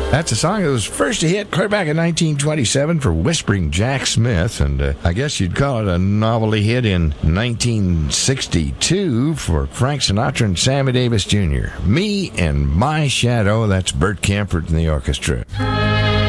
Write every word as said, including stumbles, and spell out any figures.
That's a song that was first a hit clear back in nineteen twenty-seven for Whispering Jack Smith, and uh, I guess you'd call it a novelty hit in nineteen sixty-two for Frank Sinatra and Sammy Davis Junior Me and My Shadow, that's Bert Kaempfert in the orchestra.